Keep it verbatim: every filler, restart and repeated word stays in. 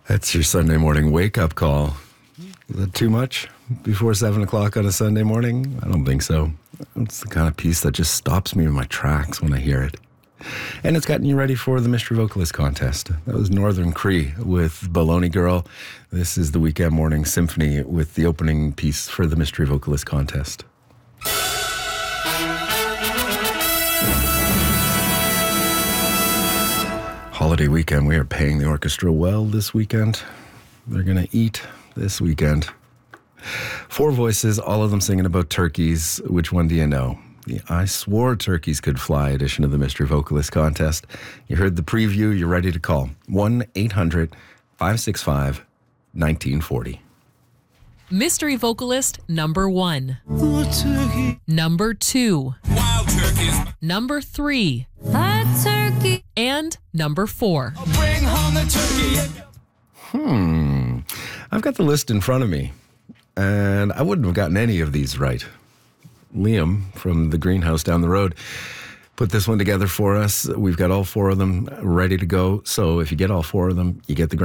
That's your Sunday morning wake-up call. Is that too much before seven o'clock on a Sunday morning? I don't think so. It's the kind of piece that just stops me in my tracks when I hear it. And it's gotten you ready for the Mystery Vocalist Contest. That was Northern Cree with Baloney Girl. This is the Weekend Morning Symphony with the opening piece for the Mystery Vocalist Contest. Holiday weekend. We are paying the orchestra well this weekend. They're going to eat this weekend. Four voices, all of them singing about turkeys. Which one do you know? The I Swore Turkeys Could Fly edition of the Mystery Vocalist Contest. You heard the preview. You're ready to call. one eight hundred five six five nineteen forty. Mystery Vocalist number one. Number two. Wild turkeys. Number three. Hot turkey. And number four. I'll bring home the turkey. Hmm. I've got the list in front of me, and I wouldn't have gotten any of these right. Liam from the greenhouse down the road put this one together for us. We've got all four of them ready to go. So if you get all four of them, you get the